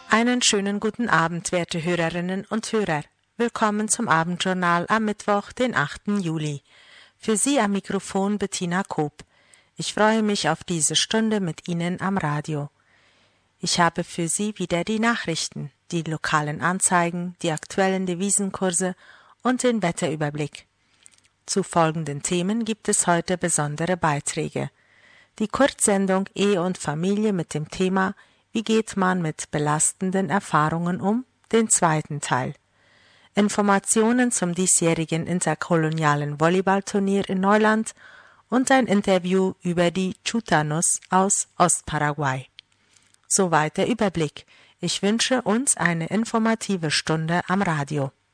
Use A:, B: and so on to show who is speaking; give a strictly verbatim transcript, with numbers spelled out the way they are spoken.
A: Einen schönen guten Abend, werte Hörerinnen und Hörer. Willkommen zum Abendjournal am Mittwoch, den achten Juli. Für Sie am Mikrofon Bettina Koop. Ich freue mich auf diese Stunde mit Ihnen am Radio. Ich habe für Sie wieder die Nachrichten, die lokalen Anzeigen, die aktuellen Devisenkurse und den Wetterüberblick. Zu folgenden Themen gibt es heute besondere Beiträge. Die Kurzsendung Ehe und Familie mit dem Thema Wie geht man mit belastenden Erfahrungen um? Den zweiten Teil. Informationen zum diesjährigen interkolonialen Volleyballturnier in Neuland und ein Interview über die Chutanos aus Ostparaguay. Soweit der Überblick. Ich wünsche uns eine informative Stunde am Radio.